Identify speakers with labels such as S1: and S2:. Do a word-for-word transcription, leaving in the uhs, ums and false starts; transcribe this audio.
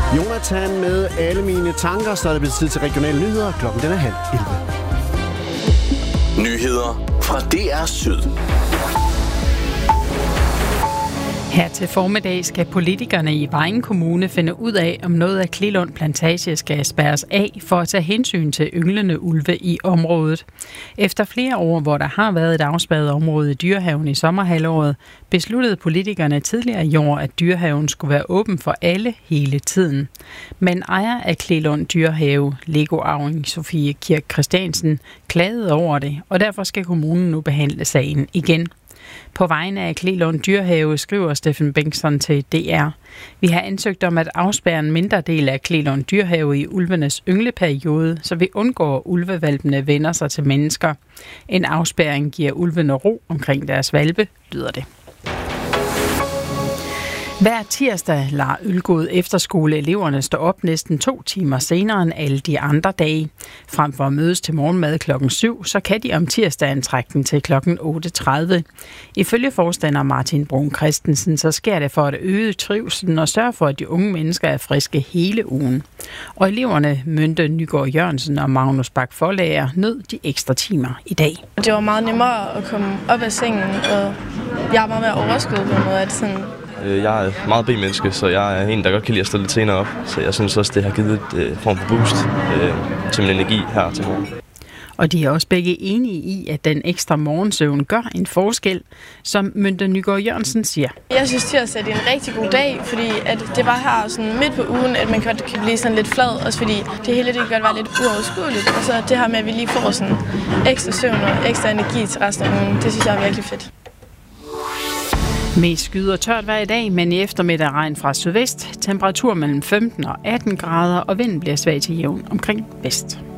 S1: Jonathan med alle mine tanker, så er det blevet tid til regionale nyheder. Klokken den er halv elleve.
S2: Nyheder fra D R Syd.
S3: Her til formiddag skal politikerne i Vejen Kommune finde ud af, om noget af Klelund Plantage skal spærres af for at tage hensyn til ynglende ulve i området. Efter flere år, hvor der har været et afspærret område i Dyrehaven i sommerhalvåret, besluttede politikerne tidligere i år, at Dyrehaven skulle være åben for alle hele tiden. Men ejer af Klelund Dyrehave, Lego Arving Sofie Kirk Christiansen, klagede over det, og derfor skal kommunen nu behandle sagen igen. På vegne af Klelund Dyrehave skriver Steffen Bengtsson til D R. Vi har ansøgt om at afspærre en mindre del af Klelund Dyrehave i ulvenes yngleperiode, så vi undgår, at ulvevalpene vender sig til mennesker. En afspærring giver ulvene ro omkring deres valpe, lyder det. Hver tirsdag lader Ølgod Efterskole-eleverne stå op næsten to timer senere end alle de andre dage. Frem for at mødes til morgenmad klokken syv, så kan de om tirsdagen trække den til klokken otte tredive. Ifølge forstander Martin Brun Christensen, så sker det for at øge trivselen og sørge for, at de unge mennesker er friske hele ugen. Og eleverne Mynte Nygaard Jørgensen og Magnus Bak Forlager nød de ekstra timer i dag.
S4: Det var meget nemmere at komme op af sengen, og jeg er meget mere overskuddet på en måde, at sådan...
S5: Jeg er meget B-menneske, så jeg er en, der godt kan lide at stå lidt senere op. Så jeg synes også, det har givet et øh, form for boost øh, til min energi her til morgen.
S3: Og de er også begge enige i, at den ekstra morgensøvn gør en forskel, som Mynte Nygaard Jørgensen siger.
S4: Jeg synes tirsdag er en rigtig god dag, fordi at det var her sådan midt på ugen, at man godt kan blive sådan lidt flad. Også fordi det hele det kan godt være lidt uoverskueligt. Og så det her med, at vi lige får sådan ekstra søvn og ekstra energi til resten af ugen, det synes jeg er virkelig fedt.
S3: Mest skyder tørt hver i dag, men i eftermiddag regn fra sydvest. Temperatur mellem femten og atten grader, og vinden bliver svag til jævn omkring vest.